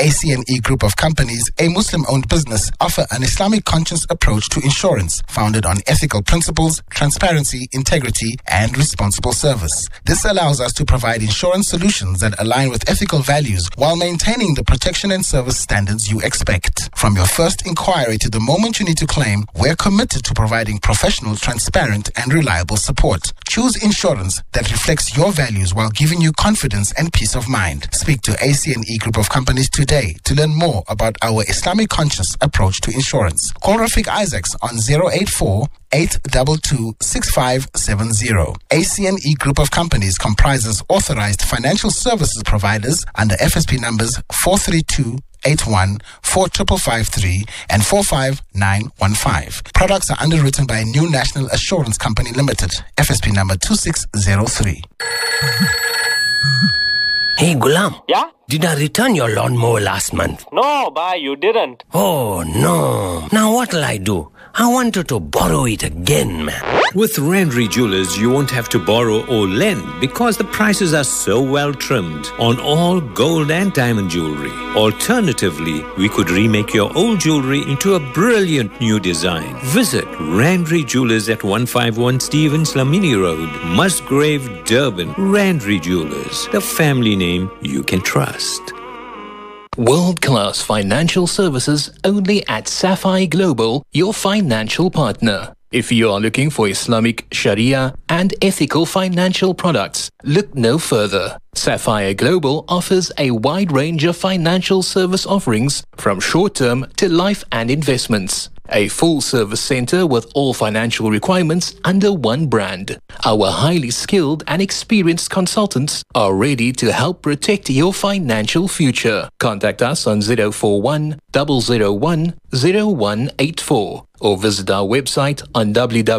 ACNE Group of Companies, a Muslim-owned business, offer an Islamic conscious approach to insurance founded on ethical principles, transparency, integrity, and responsible service. This allows us to provide insurance solutions that align with ethical values while maintaining the protection and service standards you expect. From your first inquiry to the moment you need to claim, we're committed to providing professional, transparent, and reliable support. Choose insurance that reflects your values while giving you confidence and peace of mind. Speak to ACNE Group of Companies today to learn more about our Islamic conscious approach to insurance. Call Rafiq Isaacs on 084-822-6570. ACNE Group of Companies comprises authorized financial services providers under FSP numbers 43281, 4553, and 45915. Products are underwritten by New National Assurance Company Limited, FSP number 2603. Hey, Gulam. Yeah? Did I return your lawnmower last month? No, bhai, you didn't. Oh, no. Now what'll I do? I wanted to borrow it again, man. With Randry Jewelers, you won't have to borrow or lend because the prices are so well trimmed on all gold and diamond jewelry. Alternatively, we could remake your old jewelry into a brilliant new design. Visit Randry Jewelers at 151 Stevens Lamini Road, Musgrave, Durban. Randry Jewelers, the family name you can trust. World-class financial services only at Sapphire Global, your financial partner. If you are looking for Islamic, Sharia and ethical financial products, look no further. Sapphire Global offers a wide range of financial service offerings from short-term to life and investments. A full-service center with all financial requirements under one brand. Our highly skilled and experienced consultants are ready to help protect your financial future. Contact us on 041 001 0184 or visit our website on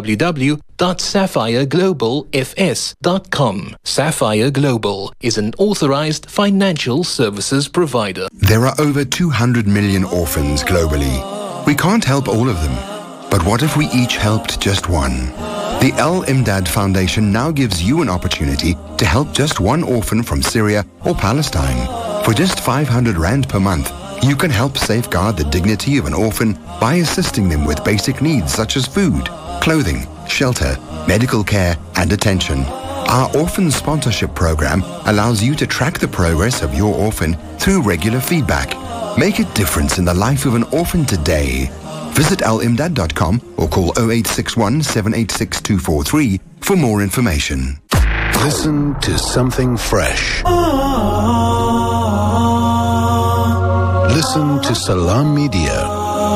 www.sapphireglobalfs.com. Sapphire Global is an authorized financial services provider. There are over 200 million orphans globally. We can't help all of them, but what if we each helped just one? The Al Imdad Foundation now gives you an opportunity to help just one orphan from Syria or Palestine. For just 500 Rand per month, you can help safeguard the dignity of an orphan by assisting them with basic needs such as food, clothing, shelter, medical care, and attention. Our orphan sponsorship program allows you to track the progress of your orphan through regular feedback. Make a difference in the life of an orphan today. Visit alimdad.com or call 0861 786 243 for more information. Listen to something fresh. Listen to Salam Media.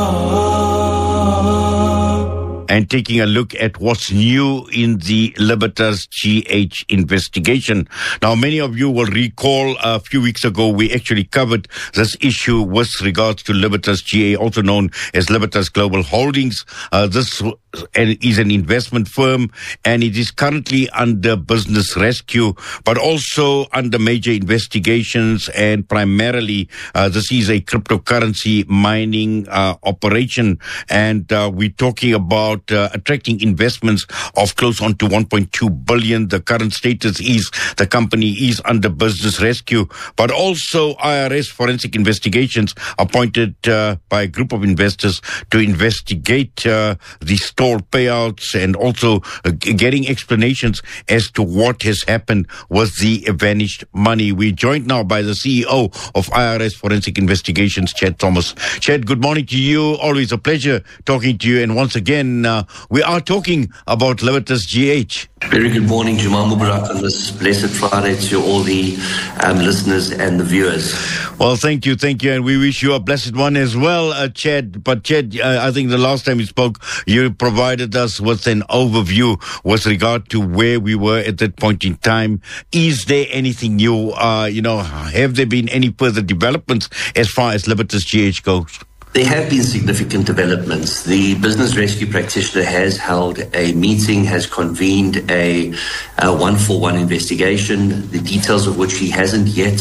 And taking a look at what's new in the Libertas GH investigation. Now, many of you will recall a few weeks ago, we actually covered this issue with regards to Libertas GA, also known as Libertas Global Holdings. This is an investment firm, and it is currently under business rescue, but also under major investigations. And primarily, this is a cryptocurrency mining operation. And we're talking about attracting investments of close on to 1.2 billion. The current status is the company is under business rescue, but also IRS forensic investigations appointed by a group of investors to investigate the stored payouts and also getting explanations as to what has happened with the vanished money. We're joined now by the CEO of IRS Forensic Investigations, Chad Thomas. Chad, good morning to you. Always a pleasure talking to you. And once again, we are talking about Libertas GH. Very good morning, Jumal Mubarak, on this blessed Friday to all the listeners and the viewers. Well, thank you, and we wish you a blessed one as well, Chad. But Chad, I think the last time we spoke, you provided us with an overview with regard to where we were at that point in time. Is there anything new? Have there been any further developments as far as Libertas GH goes? There have been significant developments. The business rescue practitioner has held a meeting, has convened a 141 investigation, the details of which he hasn't yet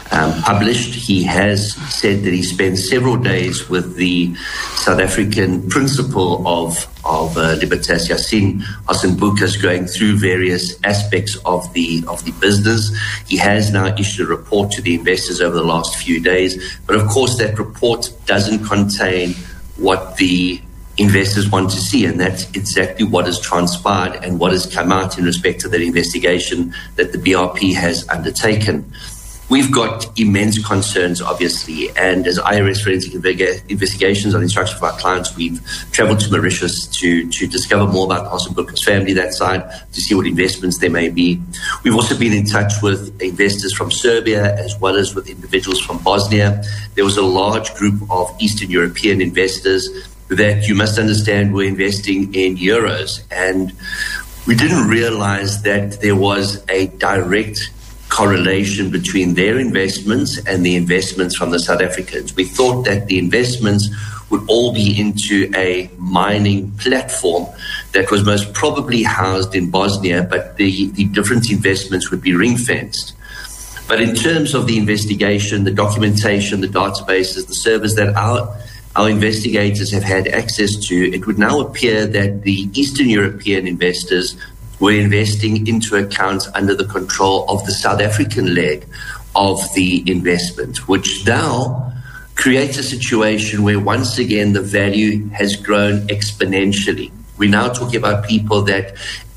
published. He has said that he spent several days with the South African principal of Libertas, Yassine Hassan-Boutros, going through various aspects of the business. He has now issued a report to the investors over the last few days, but of course that report doesn't contain what the investors want to see, and that's exactly what has transpired and what has come out in respect to that investigation that the BRP has undertaken. We've got immense concerns, obviously, and as IRS Forensic Investigations on the instruction of our clients, we've traveled to Mauritius to discover more about the Hassan-Boutros family, that side, to see what investments there may be. We've also been in touch with investors from Serbia as well as with individuals from Bosnia. There was a large group of Eastern European investors that you must understand were investing in euros, and we didn't realize that there was a direct correlation between their investments and the investments from the South Africans. We thought that the investments would all be into a mining platform that was most probably housed in Bosnia, but the different investments would be ring-fenced. But in terms of the investigation, the documentation, the databases, the servers that our investigators have had access to, it would now appear that the Eastern European investors were investing into accounts under the control of the South African leg of the investment, which now creates a situation where once again the value has grown exponentially. We're now talking about people that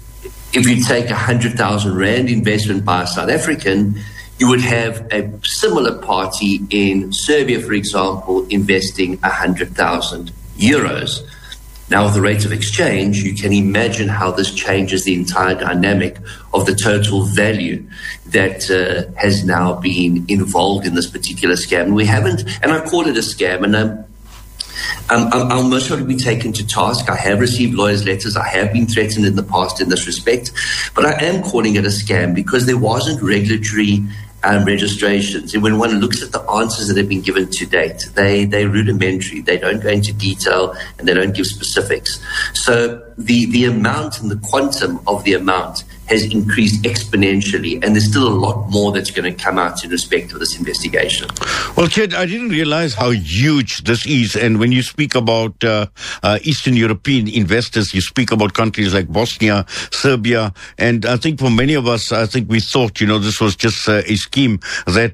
if you take 100,000 Rand investment by a South African, you would have a similar party in Serbia, for example, investing 100,000 euros. Now, with the rate of exchange, you can imagine how this changes the entire dynamic of the total value that has now been involved in this particular scam. We haven't, and I call it a scam, and I'll most probably be taken to task. I have received lawyers' letters. I have been threatened in the past in this respect, but I am calling it a scam because there wasn't regulatory registrations. And when one looks at the answers that have been given to date, they're rudimentary. They don't go into detail and they don't give specifics. So the amount and the quantum of the amount has increased exponentially, and there's still a lot more that's going to come out in respect of this investigation. Well, Ched, I didn't realize how huge this is. And when you speak about Eastern European investors, you speak about countries like Bosnia, Serbia, and I think for many of us, I think we thought, this was just a scheme that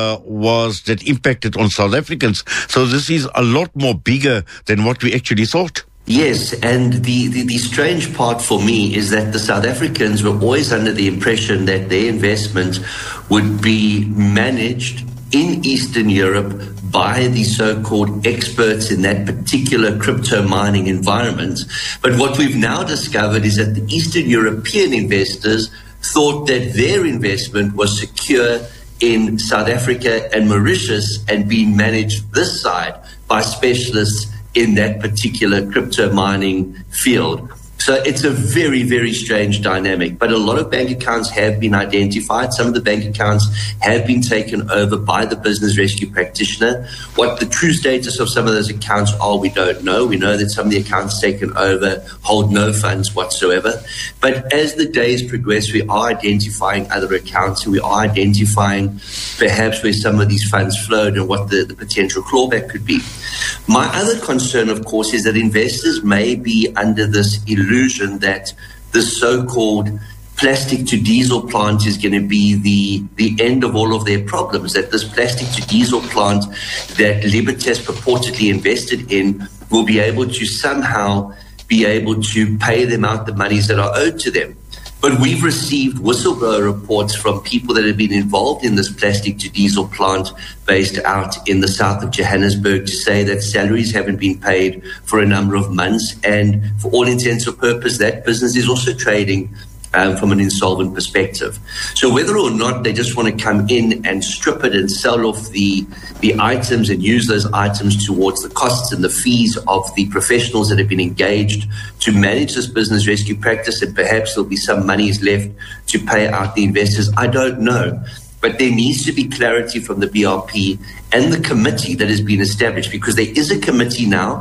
that impacted on South Africans. So this is a lot more bigger than what we actually thought. Yes, and the strange part for me is that the South Africans were always under the impression that their investment would be managed in Eastern Europe by the so-called experts in that particular crypto mining environment. But what we've now discovered is that the Eastern European investors thought that their investment was secure in South Africa and Mauritius and being managed this side by specialists in that particular crypto mining field. So it's a very, very strange dynamic. But a lot of bank accounts have been identified. Some of the bank accounts have been taken over by the business rescue practitioner. What the true status of some of those accounts are, we don't know. We know that some of the accounts taken over hold no funds whatsoever. But as the days progress, we are identifying other accounts, and we are identifying perhaps where some of these funds flowed and what the potential clawback could be. My other concern, of course, is that investors may be under this illusion that the so-called plastic to diesel plant is going to be the end of all of their problems, that this plastic to diesel plant that Libertas purportedly invested in will be able to somehow be able to pay them out the monies that are owed to them. But we've received whistleblower reports from people that have been involved in this plastic to diesel plant based out in the south of Johannesburg to say that salaries haven't been paid for a number of months. And for all intents and purposes, that business is also trading from an insolvent perspective. So whether or not they just want to come in and strip it and sell off the items and use those items towards the costs and the fees of the professionals that have been engaged to manage this business rescue practice, and perhaps there'll be some monies left to pay out the investors, I don't know. But there needs to be clarity from the BRP and the committee that has been established, because there is a committee now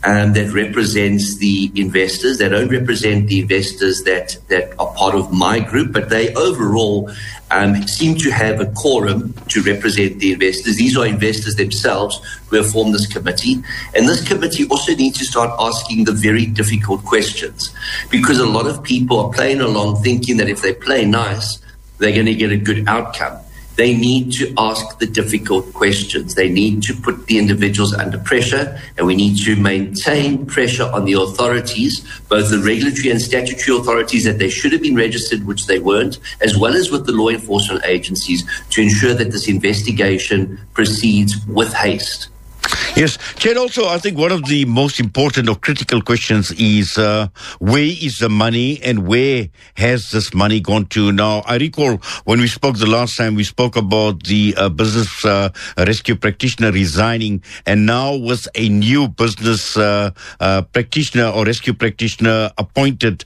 that represents the investors. They don't represent the investors that are part of my group, but they overall seem to have a quorum to represent the investors. These are investors themselves who have formed this committee. And this committee also needs to start asking the very difficult questions, because a lot of people are playing along thinking that if they play nice, they're going to get a good outcome. They need to ask the difficult questions. They need to put the individuals under pressure, and we need to maintain pressure on the authorities, both the regulatory and statutory authorities, that they should have been registered, which they weren't, as well as with the law enforcement agencies, to ensure that this investigation proceeds with haste. Yes, Chair, also I think one of the most important or critical questions is where is the money and where has this money gone to? Now, I recall when we spoke the last time, we spoke about the business rescue practitioner resigning, and now with a new business practitioner or rescue practitioner appointed,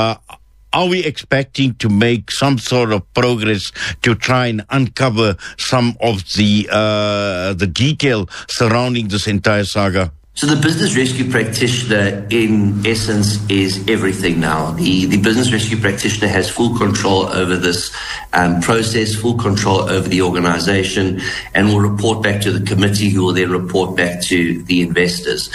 are we expecting to make some sort of progress to try and uncover some of the detail surrounding this entire saga? So the business rescue practitioner, in essence, is everything now. The business rescue practitioner has full control over this process, full control over the organization, and will report back to the committee, who will then report back to the investors.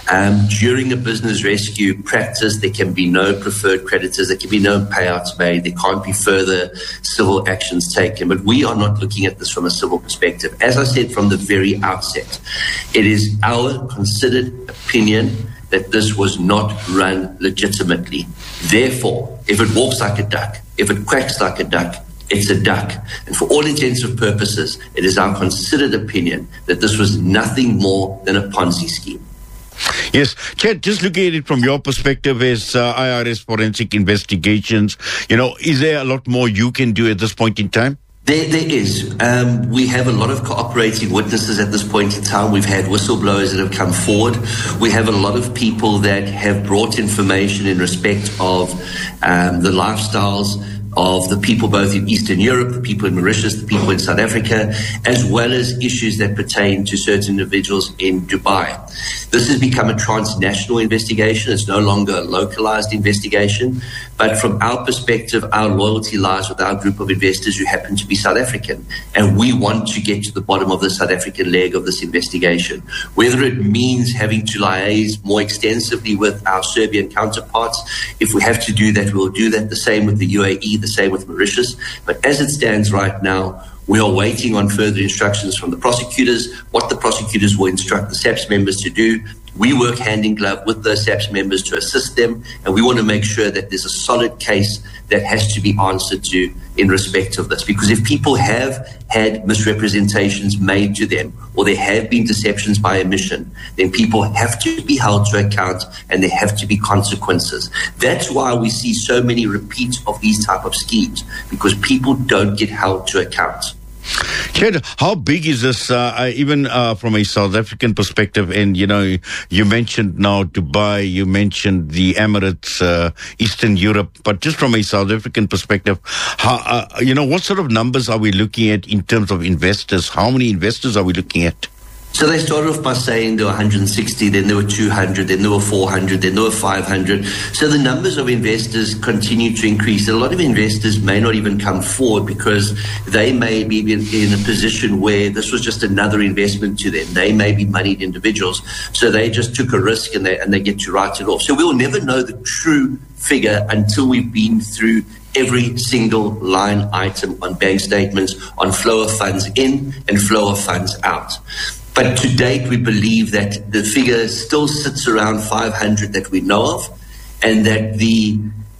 During a business rescue practice, there can be no preferred creditors, there can be no payouts made, there can't be further civil actions taken. But we are not looking at this from a civil perspective. As I said from the very outset, it is our considered opinion that this was not run legitimately. Therefore, if it walks like a duck, if it quacks like a duck, it's a duck. And for all intents and purposes, it is our considered opinion that this was nothing more than a Ponzi scheme. Yes, Chet, just looking at it from your perspective as IRS Forensic Investigations, is there a lot more you can do at this point in time? There is. We have a lot of cooperating witnesses at this point in time. We've had whistleblowers that have come forward. We have a lot of people that have brought information in respect of the lifestyles of the people both in Eastern Europe, the people in Mauritius, the people in South Africa, as well as issues that pertain to certain individuals in Dubai. This has become a transnational investigation. It's no longer a localized investigation. But from our perspective, our loyalty lies with our group of investors who happen to be South African. And we want to get to the bottom of the South African leg of this investigation. Whether it means having to liaise more extensively with our Serbian counterparts, if we have to do that, we'll do that. The same with the UAE, the same with Mauritius. But as it stands right now, we are waiting on further instructions from the prosecutors, what the prosecutors will instruct the SAPS members to do. We work hand in glove with those SAPS members to assist them, and we want to make sure that there's a solid case that has to be answered to in respect of this. Because if people have had misrepresentations made to them, or there have been deceptions by omission, then people have to be held to account and there have to be consequences. That's why we see so many repeats of these type of schemes, because people don't get held to account. Chad, how big is this, even from a South African perspective? And, you mentioned now Dubai, you mentioned the Emirates, Eastern Europe, but just from a South African perspective, how, what sort of numbers are we looking at in terms of investors? How many investors are we looking at? So they started off by saying there were 160, then there were 200, then there were 400, then there were 500. So the numbers of investors continue to increase. A lot of investors may not even come forward because they may be in a position where this was just another investment to them. They may be moneyed individuals. So they just took a risk and they get to write it off. So we'll never know the true figure until we've been through every single line item on bank statements, on flow of funds in and flow of funds out. But to date, we believe that the figure still sits around 500 that we know of, and that the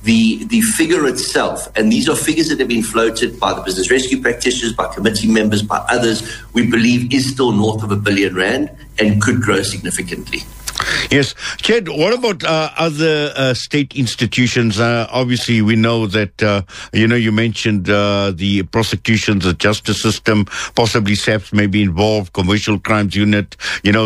figure itself, and these are figures that have been floated by the business rescue practitioners, by committee members, by others, we believe is still north of R1 billion and could grow significantly. Yes. Chad, what about other state institutions? Obviously, we know that, you mentioned the prosecutions, the justice system, possibly SAPS may be involved, Commercial Crimes Unit,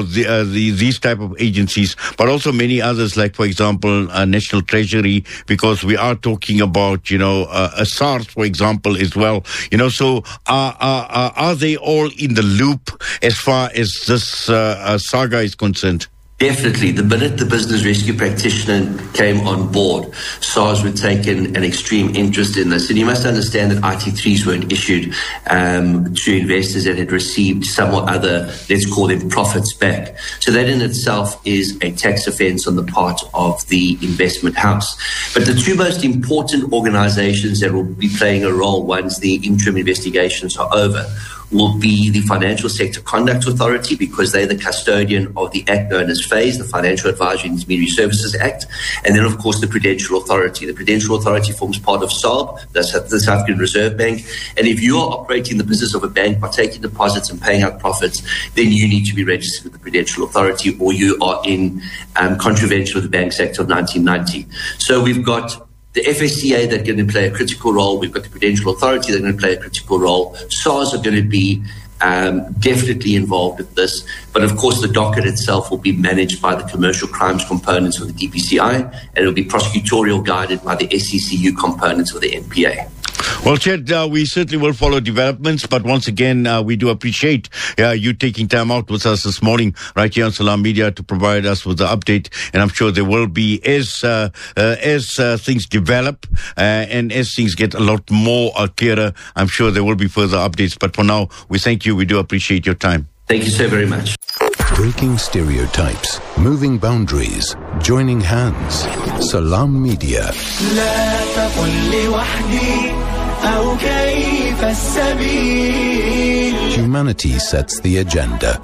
these type of agencies, but also many others, like, for example, National Treasury, because we are talking about, a SARS, for example, as well. So are they all in the loop as far as this saga is concerned? Definitely. The minute the business rescue practitioner came on board, SARS would take an extreme interest in this. And you must understand that IT3s weren't issued to investors that had received some or other, let's call them profits back. So that in itself is a tax offense on the part of the investment house. But the two most important organizations that will be playing a role once the interim investigations are over will be the Financial Sector Conduct Authority, because they're the custodian of the act known as FASE, the Financial Advisory and Intermediary Services Act, and then, of course, the Prudential Authority. The Prudential Authority forms part of SARB, that's the South African Reserve Bank, and if you are operating the business of a bank by taking deposits and paying out profits, then you need to be registered with the Prudential Authority, or you are in contravention of the Banks Act of 1990. So we've got the FSCA that are going to play a critical role. We've got the Prudential Authority that are going to play a critical role. SARS are going to be definitely involved with this. But of course, the docket itself will be managed by the commercial crimes components of the DPCI, and it will be prosecutorial guided by the SCCU components of the NPA. Well, Chet, we certainly will follow developments, but once again, we do appreciate you taking time out with us this morning right here on Salam Media to provide us with the update. And I'm sure there will be, as things develop and as things get a lot more clearer, I'm sure there will be further updates. But for now, we thank you. We do appreciate your time. Thank you so very much. Breaking stereotypes, moving boundaries, joining hands. Salam Media. Humanity sets the agenda.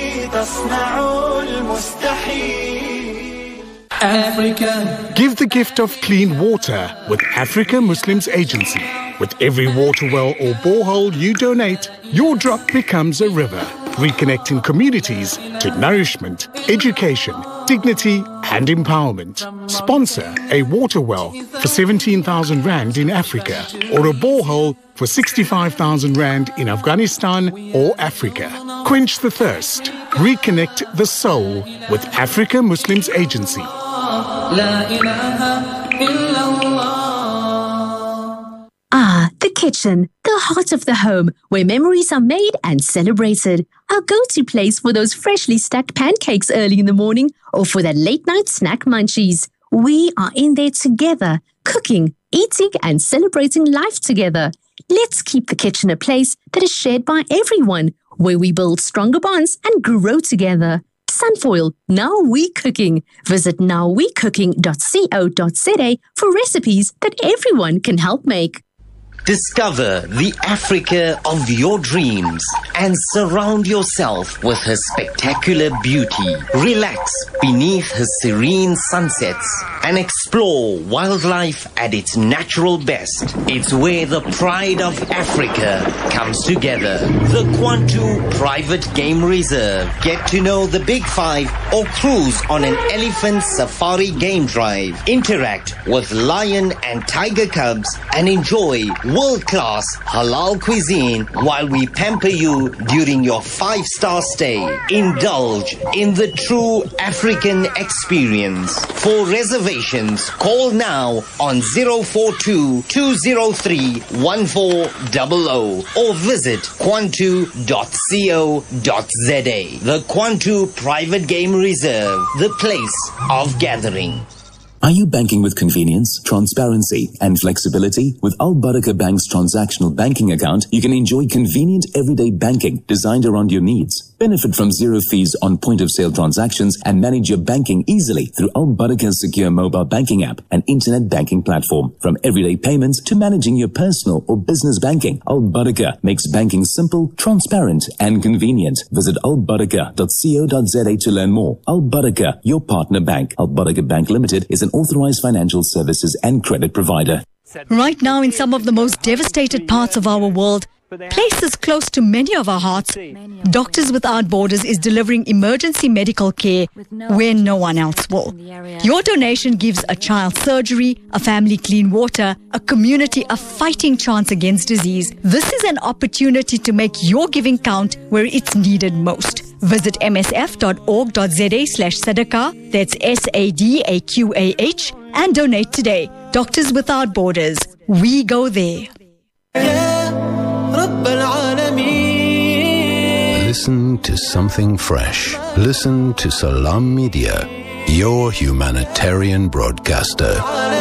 Africa. Give the gift of clean water with Africa Muslims Agency. With every water well or borehole you donate, your drop becomes a river, reconnecting communities to nourishment, education, dignity and empowerment. Sponsor a water well for 17,000 Rand in Africa, or a borehole for 65,000 Rand in Afghanistan or Africa. Quench the thirst. Reconnect the soul with Africa Muslims Agency. Ah, the kitchen, the heart of the home, where memories are made and celebrated. Our go-to place for those freshly stacked pancakes early in the morning, or for that late-night snack munchies. We are in there together, cooking, eating and celebrating life together. Let's keep the kitchen a place that is shared by everyone, where we build stronger bonds and grow together. Sunfoil, Now We Cooking. Visit nowwecooking.co.za for recipes that everyone can help make. Discover the Africa of your dreams and surround yourself with her spectacular beauty. Relax beneath her serene sunsets and explore wildlife at its natural best. It's where the pride of Africa comes together. The Kwantu Private Game Reserve. Get to know the Big Five or cruise on an elephant safari game drive. Interact with lion and tiger cubs and enjoy world-class halal cuisine while we pamper you during your 5-star stay. Indulge in the true African experience. For reservations, call now on 042-203-1400 or visit kwantu.co.za. The Kwantu Private Game Reserve, the place of gathering. Are you banking with convenience, transparency, and flexibility? With Al Barakah Bank's transactional banking account, you can enjoy convenient everyday banking designed around your needs. Benefit from zero fees on point-of-sale transactions and manage your banking easily through Al Barakah's secure mobile banking app and internet banking platform. From everyday payments to managing your personal or business banking, Al Barakah makes banking simple, transparent, and convenient. Visit albarakah.co.za to learn more. Al Barakah, your partner bank. Al Barakah Bank Limited is an authorized financial services and credit provider. Right now, in some of the most devastated parts of our world, places close to many of our hearts, Doctors Without Borders is delivering emergency medical care where no one else will. Your donation gives a child surgery, a family clean water, a community a fighting chance against disease. This is an opportunity to make your giving count where it's needed most. Visit msf.org.za/sadaqah, that's SADAQAH, and donate today. Doctors Without Borders. We go there. listen to something fresh. Listen to Salam Media, your humanitarian broadcaster.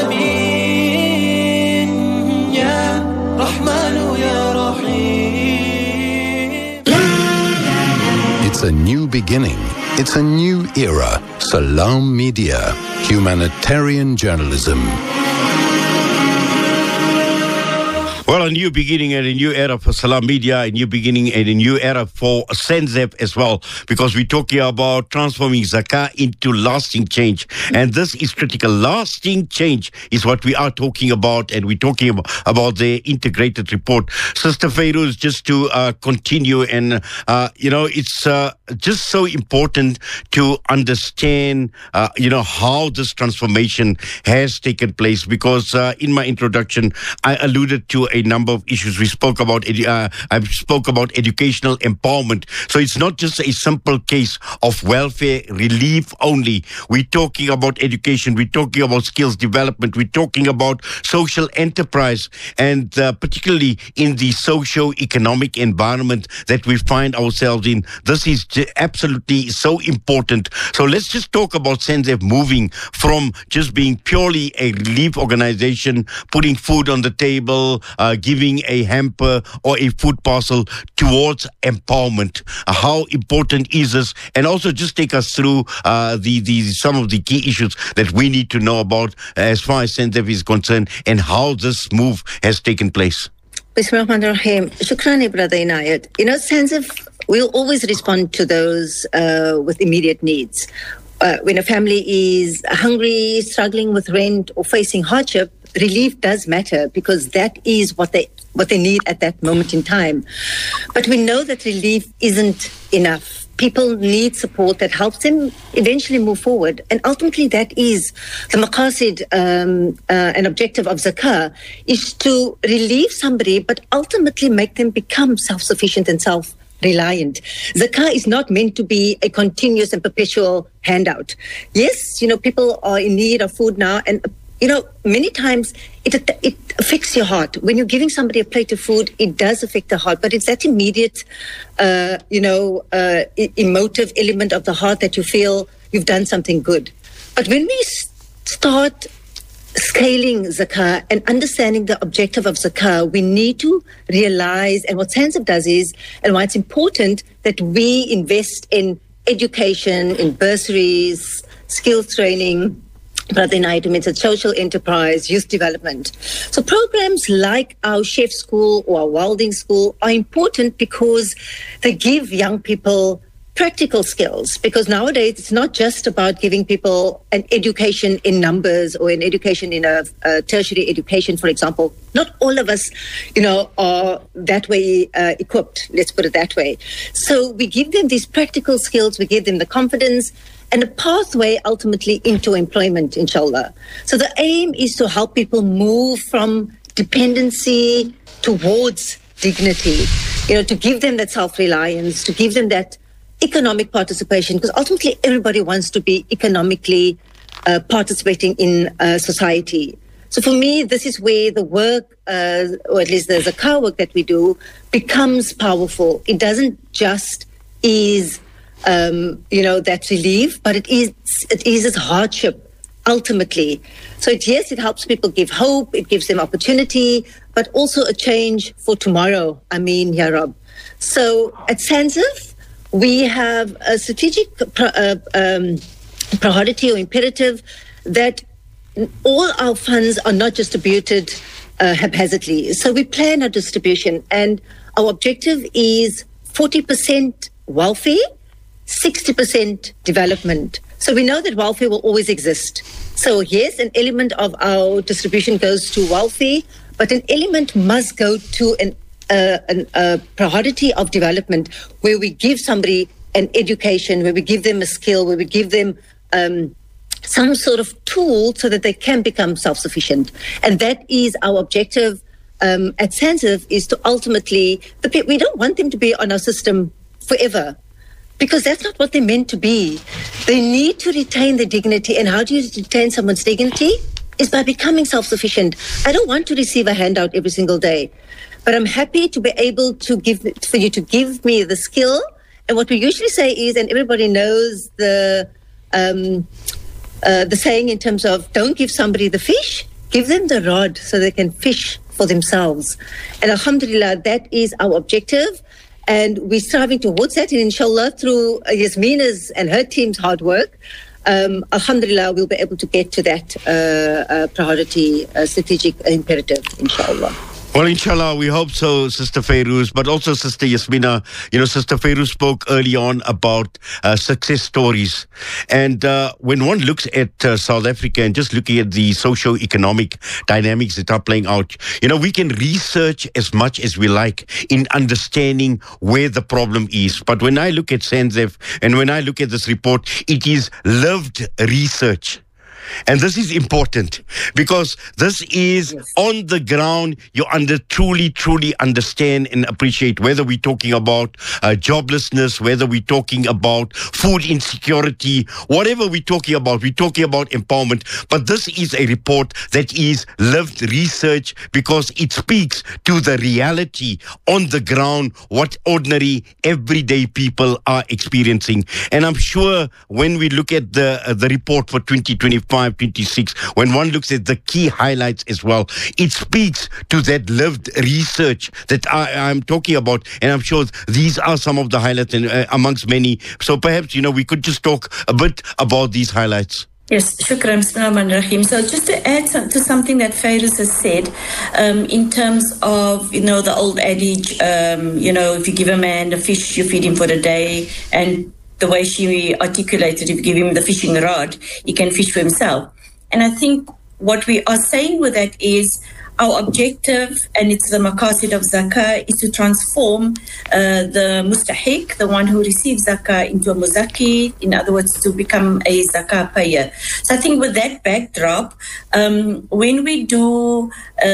It's a new beginning. It's a new era. Salam Media, humanitarian journalism. Well, a new beginning and a new era for Salam Media, a new beginning and a new era for SENZEF as well, because we're talking about transforming Zakah into lasting change. And this is critical. Lasting change is what we are talking about, and we're talking about the integrated report. Sister Feiruz, just to continue, and, it's just so important to understand, how this transformation has taken place, because in my introduction, I alluded to a number of issues. We spoke about I spoke about educational empowerment. So it's not just a simple case of welfare relief only. We're talking about education. We're talking about skills development. We're talking about social enterprise, and particularly in the socio-economic environment that we find ourselves in. This is absolutely so important. So let's just talk about SENZEF moving from just being purely a relief organization, putting food on the table, giving a hamper or a food parcel, towards empowerment. How important is this? And also just take us through some of the key issues that we need to know about as far as SENZEF is concerned, and how this move has taken place. Bismillahirrahmanirrahim. Shukrani, Brother Inayat. SENZEF will always respond to those with immediate needs. When a family is hungry, struggling with rent, or facing hardship, relief does matter, because that is what they need at that moment in time. But we know that relief isn't enough. People need support that helps them eventually move forward. And ultimately that is the maqasid, an objective of zakah, is to relieve somebody, but ultimately make them become self-sufficient and self-reliant. Zakah is not meant to be a continuous and perpetual handout. Yes, people are in need of food now, and many times it affects your heart. When you're giving somebody a plate of food, it does affect the heart, but it's that immediate, emotive element of the heart that you feel you've done something good. But when we start scaling zakah and understanding the objective of zakah, we need to realize, and what SENZEF does is, and why it's important that we invest in education, in bursaries, skills training, Brother Naidu means it's social enterprise, youth development. So programs like our chef school or our welding school are important because they give young people practical skills. Because nowadays it's not just about giving people an education in numbers or an education in a tertiary education, for example. Not all of us, are that way equipped, let's put it that way. So we give them these practical skills, we give them the confidence, and a pathway ultimately into employment, inshallah. So the aim is to help people move from dependency towards dignity, to give them that self-reliance, to give them that economic participation, because ultimately everybody wants to be economically participating in society. So for me, this is where the work, or at least the zakah work that we do, becomes powerful. It doesn't just ease that relief, but it eases hardship ultimately. So it helps people give hope, it gives them opportunity, but also a change for tomorrow. Ameen, Ya Rab. So at SENZEF, we have a strategic priority or imperative that all our funds are not distributed haphazardly. So we plan our distribution, and our objective is 40% welfare, 60% development. So we know that welfare will always exist. So yes, an element of our distribution goes to welfare, but an element must go to a priority of development, where we give somebody an education, where we give them a skill, where we give them some sort of tool so that they can become self-sufficient. And that is our objective at SENZEF, is to ultimately, we don't want them to be on our system forever, because that's not what they're meant to be. They need to retain their dignity. And how do you retain someone's dignity? Is by becoming self-sufficient. I don't want to receive a handout every single day, but I'm happy to be able to for you to give me the skill And what we usually say is, and everybody knows the saying in terms of don't give somebody the fish, give them the rod so they can fish for themselves. And alhamdulillah, that is our objective. And we're striving towards that. And inshallah, through Yasmina's and her team's hard work, alhamdulillah, we'll be able to get to that priority, strategic imperative, inshallah. Well, inshallah, we hope so, Sister Fairouz, but also Sister Yasmina. Sister Fairouz spoke early on about success stories. And when one looks at South Africa and just looking at the socio-economic dynamics that are playing out, we can research as much as we like in understanding where the problem is. But when I look at SANZEF and when I look at this report, it is lived research. And this is important because this is on the ground. You truly understand and appreciate, whether we're talking about joblessness, whether we're talking about food insecurity, whatever we're talking about empowerment. But this is a report that is lived research because it speaks to the reality on the ground, what ordinary, everyday people are experiencing. And I'm sure when we look at the report for 2025, 26, when one looks at the key highlights as well, it speaks to that lived research that I'm talking about. And I'm sure these are some of the highlights amongst many. So perhaps, we could just talk a bit about these highlights. Yes, shukran, bismillahirrahmanirrahim. So just to add to something that Fairouz has said, in terms of, the old adage, if you give a man a fish, you feed him for a day, and the way she articulated, if you give him the fishing rod, he can fish for himself. And I think what we are saying with that is our objective, and it's the maqasid of zakah, is to transform the mustahiq, the one who receives zakah, into a muzaki, in other words, to become a zakah payer. So I think with that backdrop, when we do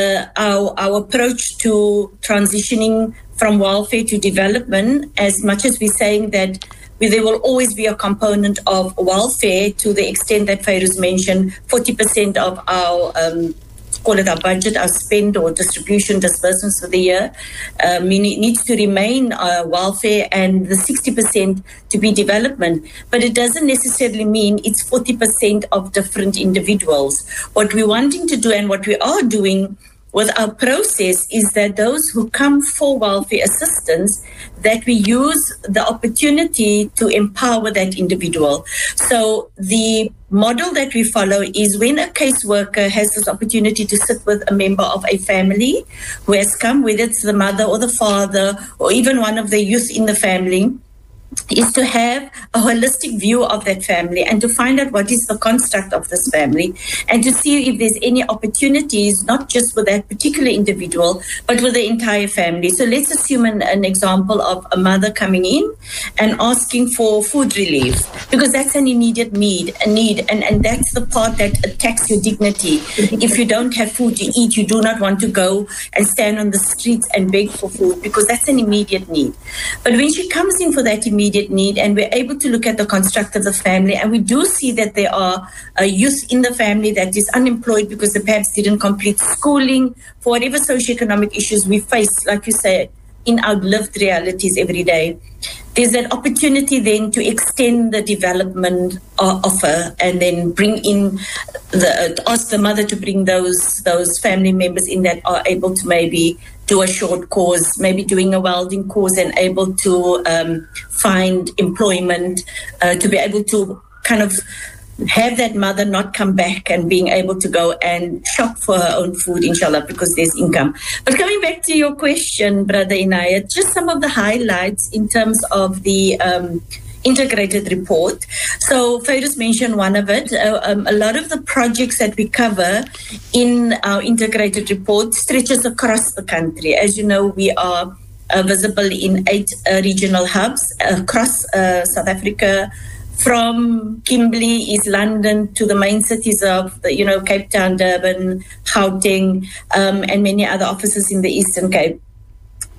our approach to transitioning from welfare to development, as much as we're saying that there will always be a component of welfare, to the extent that Fairouz mentioned, 40% of our call it our budget, our spend or disbursements for the year, needs to remain welfare, and the 60% to be development. But it doesn't necessarily mean it's 40% of different individuals. What we're wanting to do, and what we are doing with our process, is that those who come for welfare assistance, that we use the opportunity to empower that individual. So the model that we follow is when a caseworker has this opportunity to sit with a member of a family who has come, whether it's the mother or the father or even one of the youth in the family, is to have a holistic view of that family and to find out what is the construct of this family, and to see if there's any opportunities, not just with that particular individual, but with the entire family. So let's assume an example of a mother coming in and asking for food relief, because that's an immediate need, and that's the part that attacks your dignity. If you don't have food to eat, you do not want to go and stand on the streets and beg for food, because that's an immediate need. But when she comes in for that immediate need, and we're able to look at the construct of the family, and we do see that there are youth in the family that is unemployed because they perhaps didn't complete schooling, for whatever socioeconomic issues we face, like you say, in our lived realities every day. There's that opportunity then to extend the development offer, and then bring in ask the mother to bring those family members in that are able to maybe do a short course, maybe doing a welding course, and able to find employment, to be able to kind of have that mother not come back and being able to go and shop for her own food, inshallah, because there's income. But coming back to your question, Brother Inayat, just some of the highlights in terms of the integrated report. So Fairouz mentioned one of it. A lot of the projects that we cover in our integrated report stretches across the country. As you know, we are visible in 8 regional hubs across South Africa, from Kimberley, East London, to the main cities of Cape Town, Durban, Gauteng, and many other offices in the Eastern Cape.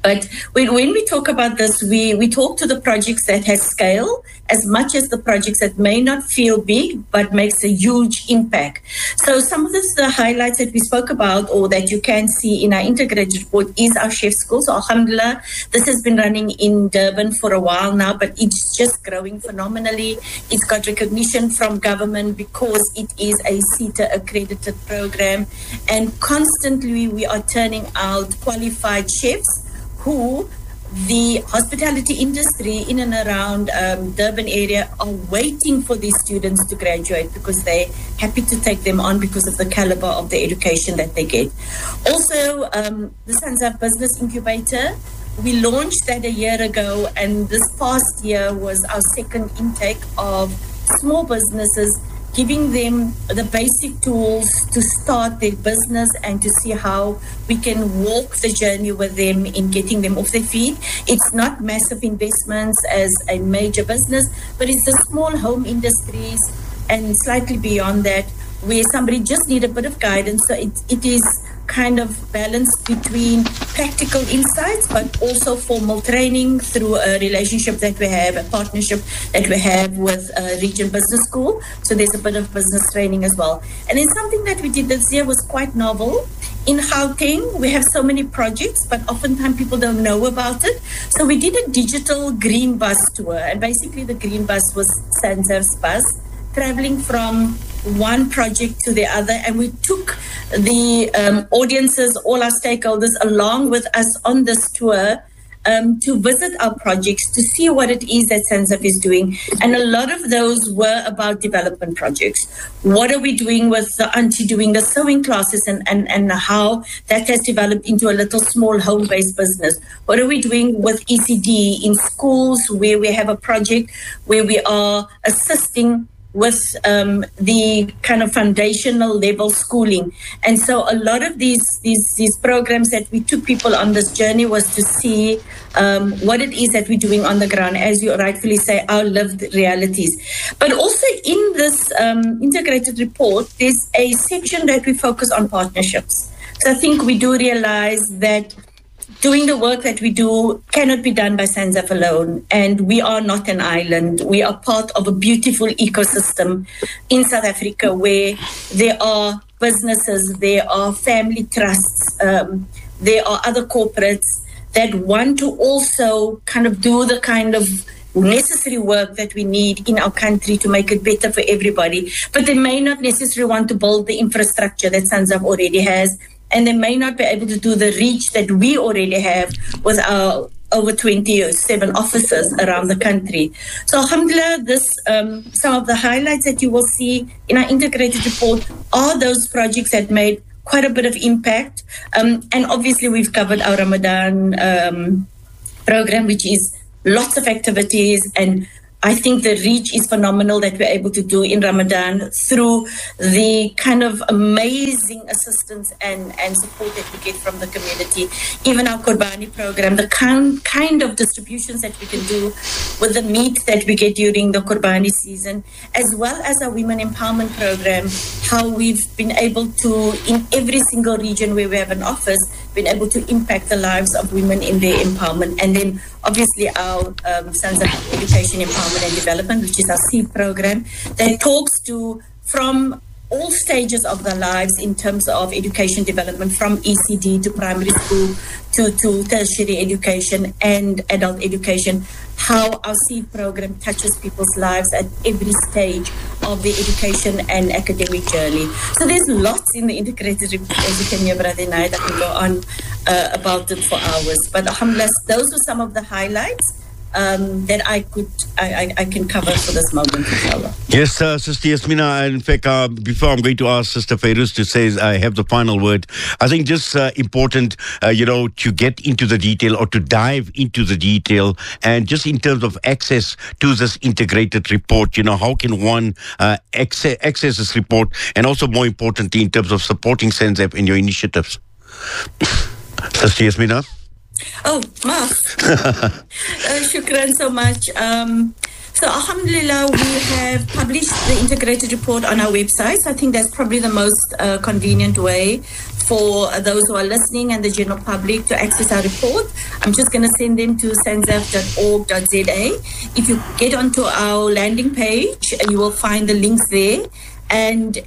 But when we talk about this, we talk to the projects that has scale as much as the projects that may not feel big but makes a huge impact. So some of the highlights that we spoke about or that you can see in our integrated report is our chef school. So alhamdulillah, this has been running in Durban for a while now, but it's just growing phenomenally. It's got recognition from government because it is a CETA accredited program, and constantly we are turning out qualified chefs who the hospitality industry in and around Durban area are waiting for these students to graduate because they're happy to take them on because of the caliber of the education that they get. Also, the Sanzaf Business Incubator, we launched that a year ago, and this past year was our second intake of small businesses, giving them the basic tools to start their business and to see how we can walk the journey with them in getting them off their feet. It's not massive investments as a major business, but it's the small home industries and slightly beyond that where somebody just need a bit of guidance. So it is kind of balanced between practical insights but also formal training through a relationship that we have, a partnership that we have with Region Business School. So there's a bit of business training as well. And then something that we did this year was quite novel. In Gauteng, we have so many projects, but oftentimes people don't know about it. So we did a digital green bus tour, and basically the green bus was Sanzaf's bus, traveling from one project to the other, and we took the audiences, all our stakeholders along with us on this tour to visit our projects, to see what it is that Sanzaf is doing. And a lot of those were about development projects. What are we doing with the auntie doing the sewing classes and how that has developed into a little small home-based business? What are we doing with ECD in schools where we have a project where we are assisting with the kind of foundational level schooling? And so a lot of these programs that we took people on this journey was to see what it is that we're doing on the ground, as you rightfully say, our lived realities. But also in this integrated report, there's a section that we focus on partnerships. So I think we do realize that doing the work that we do cannot be done by Sanzaf alone, and we are not an island. We are part of a beautiful ecosystem in South Africa where there are businesses, there are family trusts, there are other corporates that want to also kind of do the kind of necessary work that we need in our country to make it better for everybody. But they may not necessarily want to build the infrastructure that Sanzaf already has, and they may not be able to do the reach that we already have with our over 27 offices around the country. So alhamdulillah, this some of the highlights that you will see in our integrated report are those projects that made quite a bit of impact. And obviously we've covered our Ramadan program, which is lots of activities, and I think the reach is phenomenal that we're able to do in Ramadan through the kind of amazing assistance and support that we get from the community. Even our Qurbani program, the kind of distributions that we can do with the meat that we get during the Qurbani season, as well as our women empowerment program, how we've been able to, in every single region where we have an office, been able to impact the lives of women in their empowerment. And then obviously our Sanzaf Education Empowerment and Development, which is our SEED program, that talks to from all stages of their lives in terms of education development, from ECD to primary school to tertiary education and adult education, how our SEED program touches people's lives at every stage of the education and academic journey. So there's lots in the integrated report, as you can hear, Brother Naid. I can go on about it for hours. But alhamdulillah, those are some of the highlights that I can cover for this moment, inshallah. Yes, Sister Yasmina. In fact, before I'm going to ask Sister Fairuz to say I have the final word, I think just important, to get into the detail or to dive into the detail, and just in terms of access to this integrated report, how can one access this report, and also more importantly in terms of supporting Sanzaf in your initiatives. Sister Yasmina. Oh, Maaf. Shukran so much. So alhamdulillah, we have published the integrated report on our website. So I think that's probably the most convenient way for those who are listening and the general public to access our report. I'm just going to send them to sanzaf.org.za. If you get onto our landing page, you will find the links there. And,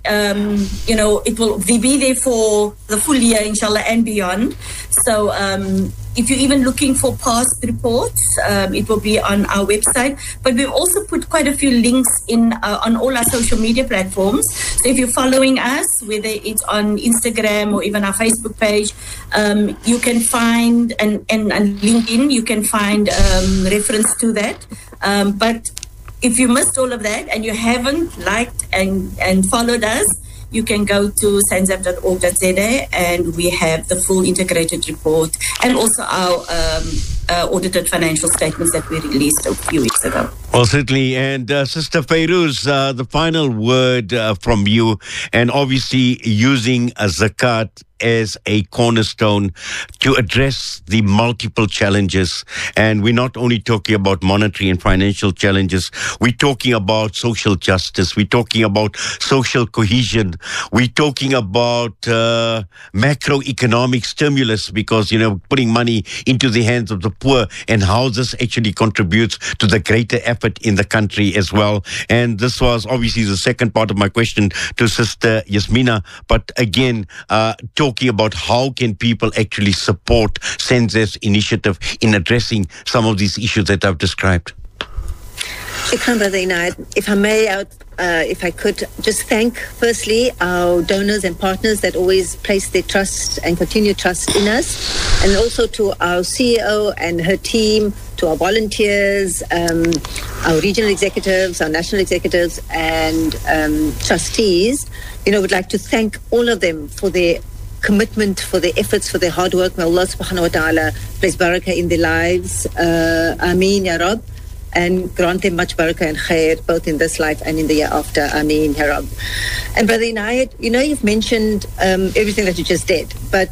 it will be there for the full year, inshallah, and beyond. So if you're even looking for past reports, it will be on our website. But we've also put quite a few links in on all our social media platforms. So if you're following us, whether it's on Instagram or even our Facebook page, you can find, and LinkedIn, you can find reference to that. But if you missed all of that and you haven't liked and followed us, you can go to sanzaf.org.za and we have the full integrated report and also our audited financial statements that we released a few weeks ago. Well, certainly. And Sister Fairouz, the final word from you, and obviously using zakat as a cornerstone to address the multiple challenges. And we're not only talking about monetary and financial challenges, we're talking about social justice, we're talking about social cohesion, we're talking about macroeconomic stimulus, because, putting money into the hands of the poor and how this actually contributes to the greater effort in the country as well. And this was obviously the second part of my question to Sister Yasmina. But again, talking about how can people actually support SANZAF's initiative in addressing some of these issues that I've described. Shukran, Brother Inayat. If I may, if I could just thank firstly our donors and partners that always place their trust and continue trust in us, and also to our CEO and her team, to our volunteers, our regional executives, our national executives, and trustees. Would like to thank all of them for their commitment, for their efforts, for their hard work. May Allah subhanahu wa ta'ala place barakah in their lives. Ameen, Ya Rab. And grant them much barakah and khair, both in this life and in the year after. Ameen, Ya Rab. And Brother Inayat, you've mentioned everything that you just did. But,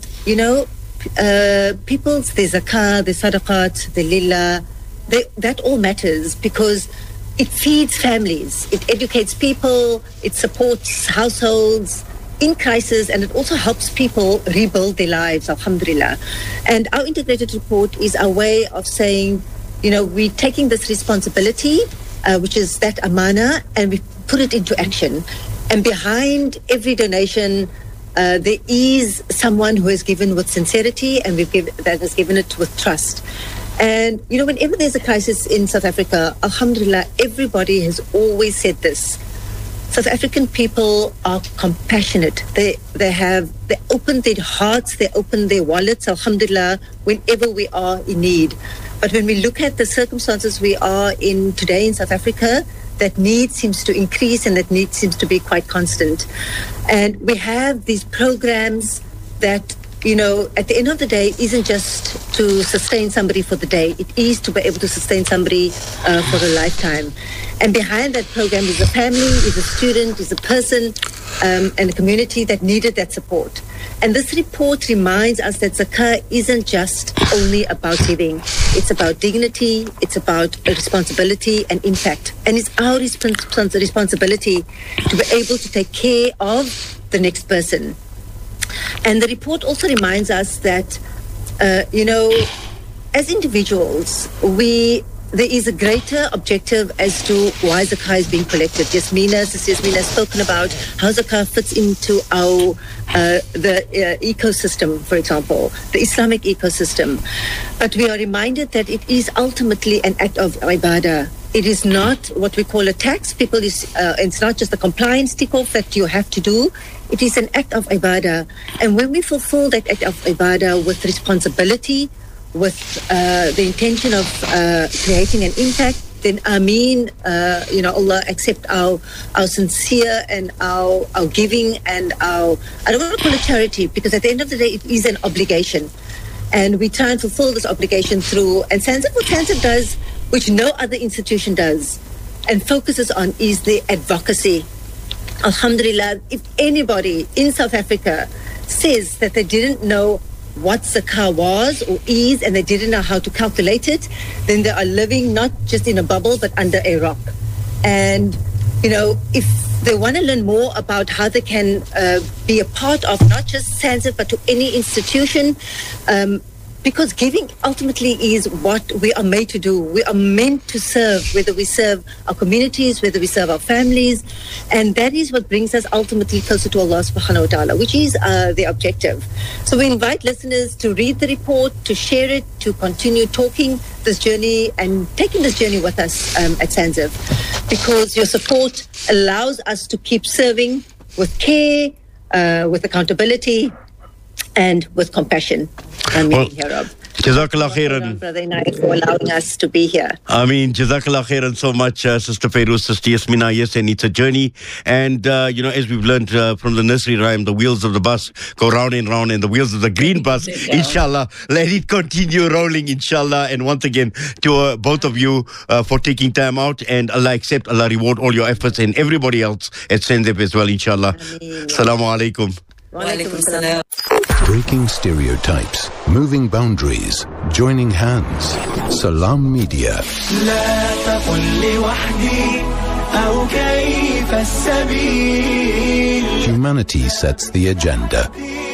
people's, their zakah, their sadaqat, their lillah, that all matters because it feeds families, it educates people, it supports households in crisis, and it also helps people rebuild their lives, alhamdulillah. And our integrated report is our way of saying, we're taking this responsibility, which is that amana, and we put it into action. And behind every donation, there is someone who has given with sincerity, and that has given it with trust. And, whenever there's a crisis in South Africa, alhamdulillah, everybody has always said this. South African people are compassionate. They open their hearts, they open their wallets, alhamdulillah, whenever we are in need. But when we look at the circumstances we are in today in South Africa, that need seems to increase and that need seems to be quite constant. And we have these programs that, at the end of the day, isn't just to sustain somebody for the day. It is to be able to sustain somebody for a lifetime. And behind that program is a family, is a student, is a person, and a community that needed that support. And this report reminds us that zakah isn't just only about giving. It's about dignity, it's about responsibility and impact. And it's our responsibility to be able to take care of the next person. And the report also reminds us that, as individuals, there is a greater objective as to why zakah is being collected. Sister Yasmina has spoken about how zakah fits into the ecosystem, for example, the Islamic ecosystem. But we are reminded that it is ultimately an act of ibadah. It is not what we call a tax. It's not just a compliance tick-off that you have to do. It is an act of ibadah. And when we fulfill that act of ibadah with responsibility, with the intention of creating an impact, then Ameen, Allah accept our sincere and our giving and I don't want to call it charity, because at the end of the day, it is an obligation. And we try and fulfill this obligation through, and SANZAF, what SANZAF does, which no other institution does, and focuses on, is the advocacy. Alhamdulillah, if anybody in South Africa says that they didn't know what zakah was or is, and they didn't know how to calculate it, then they are living not just in a bubble but under a rock. And if they want to learn more about how they can be a part of not just SANZIF but to any institution, because giving ultimately is what we are made to do. We are meant to serve, whether we serve our communities, whether we serve our families, and that is what brings us ultimately closer to Allah subhanahu wa ta'ala, which is the objective. So we invite listeners to read the report, to share it, to continue talking this journey and taking this journey with us at SANZIF, because your support allows us to keep serving with care, with accountability, and with compassion. Jazakallah khairan, Brother Inayat, for allowing us to be here. Jazakallah khairan so much, Sister Feiruz, Sister Yasmina. Yes, and it's a journey. And, as we've learned from the nursery rhyme, the wheels of the bus go round and round, and the wheels of the green bus, inshallah, let it continue rolling, inshallah. And once again, to both of you for taking time out, and Allah accept, Allah reward all your efforts, and everybody else at SANZIF as well, inshallah. Assalamu alaikum. Breaking stereotypes, moving boundaries, joining hands. Salam Media. Humanity sets the agenda.